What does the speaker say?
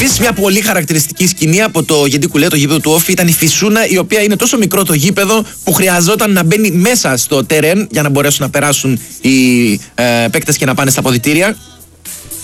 Επίσης, μια πολύ χαρακτηριστική σκηνή από το Γεντή Κουλέ, το γήπεδο του Όφη, ήταν η φυσούνα, η οποία είναι τόσο μικρό το γήπεδο που χρειαζόταν να μπαίνει μέσα στο τερέν για να μπορέσουν να περάσουν οι παίκτες και να πάνε στα αποδυτήρια.